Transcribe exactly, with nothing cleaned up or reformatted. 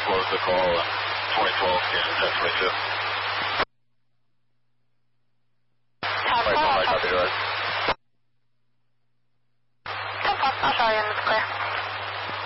close the call, uh, twenty twelve, Scan ten twenty-two. ten twelve, Right, copy, right. ten twelve, I'll show you in the clear.